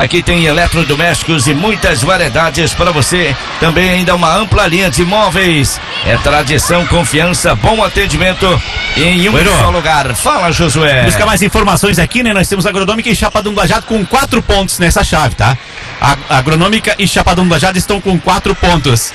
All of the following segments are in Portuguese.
Aqui tem eletrodomésticos e muitas variedades para você. Também ainda uma ampla linha de móveis. É tradição, confiança, bom atendimento em um só lugar. Fala, Josué. Buscar mais informações aqui, né? Nós temos a Agronômica e Chapadão do Lajeado com 4 pontos nessa chave, tá? A Agronômica e Chapadão do Lajeado estão com 4 pontos.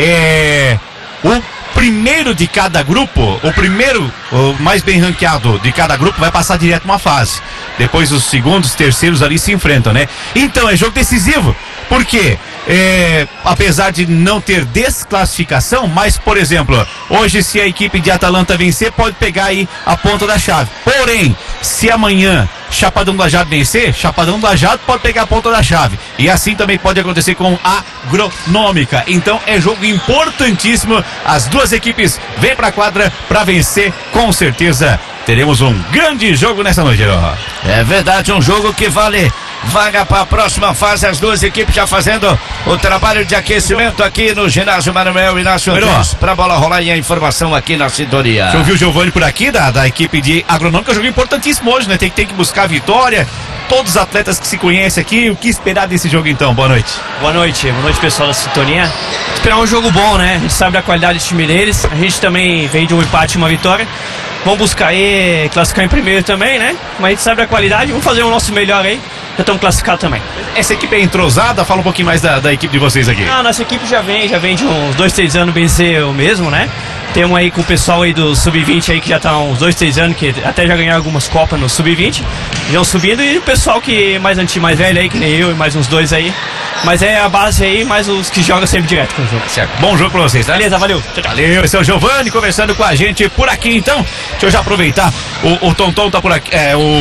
O primeiro de cada grupo, o mais bem ranqueado de cada grupo vai passar direto uma fase. Depois os segundos, terceiros ali se enfrentam, né? Então é jogo decisivo. Por quê? Apesar de não ter desclassificação, mas, por exemplo, hoje se a equipe de Atalanta vencer, pode pegar aí a ponta da chave. Porém, se amanhã Chapadão do Lajeado vencer, Chapadão do Lajeado pode pegar a ponta da chave. E assim também pode acontecer com a Agronômica. Então é jogo importantíssimo. As duas equipes vêm pra quadra pra vencer, com certeza. Teremos um grande jogo nessa noite, É verdade, um jogo que vale vaga para a próxima fase. As duas equipes já fazendo o trabalho de aquecimento aqui no ginásio Manuel Inácio Antunes, para a bola rolar e a informação aqui na sintonia. Deixa eu ouvir o Giovanni por aqui, da equipe de Agronômica. Jogo importantíssimo hoje, né? Tem que buscar a vitória. Todos os atletas que se conhecem aqui, o que esperar desse jogo então? Boa noite. Boa noite pessoal da sintonia. Esperar um jogo bom, né? A gente sabe da qualidade do time deles. A gente também veio de um empate e uma vitória. Vamos buscar aí classificar em primeiro também, né? Mas a gente sabe da qualidade, vamos fazer o nosso melhor aí. Já estamos classificados também. Essa equipe é entrosada? Fala um pouquinho mais da equipe de vocês aqui. Nossa equipe já vem de uns 2, 3 anos bem ser o mesmo, né? Temos aí com o pessoal aí do Sub-20 aí que já tá há uns 2, 3 anos, que até já ganharam algumas copas no Sub-20. Já subindo, e o pessoal que mais antigo, mais velho aí, que nem eu e mais uns 2 aí. Mas é a base aí, mais os que jogam sempre direto com o jogo. Certo. Bom jogo pra vocês, tá? Beleza, valeu. Tchau, tchau. Valeu, esse é o Giovanni conversando com a gente por aqui, então. Deixa eu já aproveitar. O Tonton tá por aqui.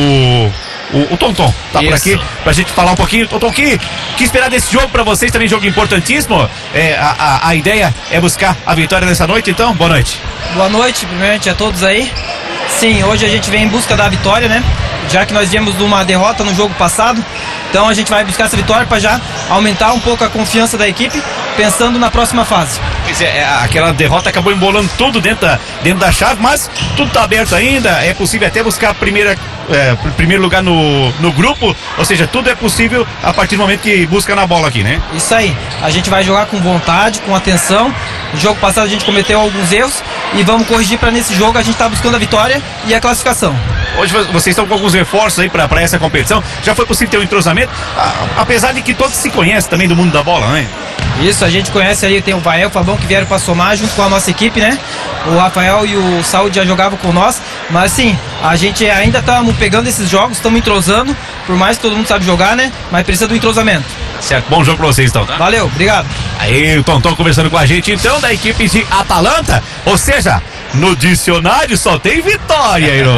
O Tonton tá por aqui pra gente falar um pouquinho. Tonton, que esperar desse jogo pra vocês? Também jogo importantíssimo. A ideia é buscar a vitória nessa noite, então. Boa noite. Boa noite, primeiramente a todos aí. Sim, hoje a gente vem em busca da vitória, né? Já que nós viemos de uma derrota no jogo passado. Então a gente vai buscar essa vitória para já aumentar um pouco a confiança da equipe, pensando na próxima fase. Pois aquela derrota acabou embolando tudo dentro da chave, mas tudo tá aberto ainda. É possível até buscar primeiro lugar no grupo, ou seja, tudo é possível a partir do momento que busca na bola aqui, né? Isso aí, a gente vai jogar com vontade, com atenção. No jogo passado a gente cometeu alguns erros e vamos corrigir para nesse jogo a gente tá buscando a vitória e a classificação. Hoje vocês estão com alguns reforços aí para essa competição. Já foi possível ter um entrosamento, apesar de que todos se conhecem também do mundo da bola, né? Isso, a gente conhece aí, tem o Vael, o Fabão que vieram para somar junto com a nossa equipe, né? O Rafael e o Saúde já jogavam com nós, mas sim, a gente ainda estamos pegando esses jogos, estamos entrosando, por mais que todo mundo sabe jogar, né? Mas precisa do entrosamento. Certo, bom jogo pra vocês então, tá? Valeu, obrigado. Aí o Tonton conversando com a gente então da equipe de Atalanta, ou seja, no dicionário só tem vitória, Iro.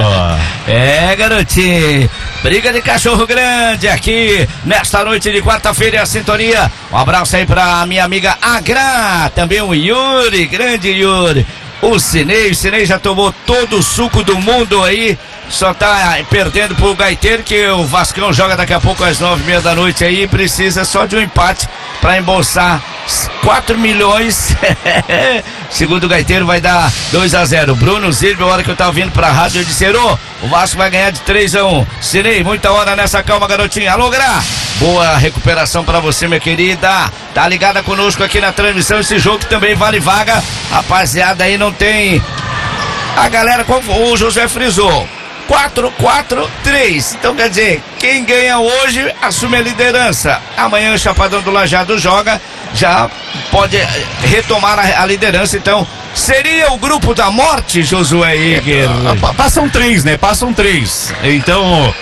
Garotinho, briga de cachorro grande aqui nesta noite de quarta-feira, a sintonia. Um abraço aí pra minha amiga Agra, também o Yuri, grande Yuri. O Sinei já tomou todo o suco do mundo aí. Só tá perdendo pro Gaiteiro, que o Vascão joga daqui a pouco às 9h30 da noite aí. Precisa só de um empate pra embolsar 4 milhões. Segundo o Gaiteiro vai dar 2-0. Bruno Zilber, a hora que eu tava vindo pra rádio, eu disse: o Vasco vai ganhar de 3-1. Sinei, muita hora nessa calma, garotinha. Alô, Gra! Boa recuperação pra você, minha querida. Tá ligada conosco aqui na transmissão. Esse jogo que também vale vaga. Rapaziada, aí não tem. A galera, como o José frisou, 4-4-3. Então quer dizer, quem ganha hoje assume a liderança. Amanhã o Chapadão do Lajeado joga, já pode retomar a liderança. Então seria o grupo da morte, Josué Eger. Passam 3, né? Passam 3. Então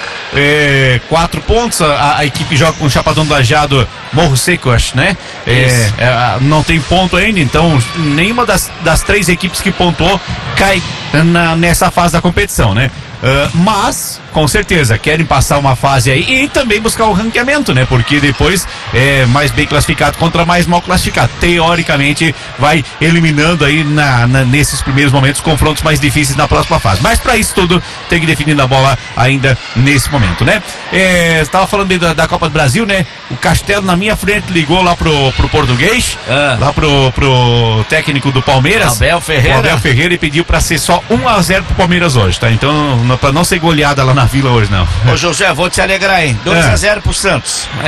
4 pontos. A equipe joga com o Chapadão do Lajeado, Morro Seco, acho, né? Não tem ponto ainda, então nenhuma das 3 equipes que pontuou cai nessa fase da competição, né? Mas, com certeza, querem passar uma fase aí e também buscar o ranqueamento, né? Porque depois é mais bem classificado contra mais mal classificado. Teoricamente, vai eliminando aí nesses primeiros momentos confrontos mais difíceis na próxima fase. Mas para isso tudo, tem que definir na bola ainda nesse momento, né? Estava falando da Copa do Brasil, né? O Castelo na minha frente ligou lá pro português, lá pro técnico do Palmeiras, Abel Ferreira, e pediu para ser só 1-0 pro Palmeiras hoje, tá? Então, pra não ser goleada lá na Vila hoje, não. Ô José, vou te alegrar, hein? 2-0 pro Santos.